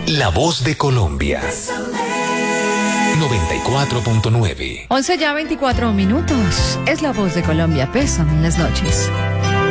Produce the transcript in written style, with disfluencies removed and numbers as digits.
La voz de Colombia. 94.9. 11 ya 24 minutos. Es la voz de Colombia. Pésame en las noches.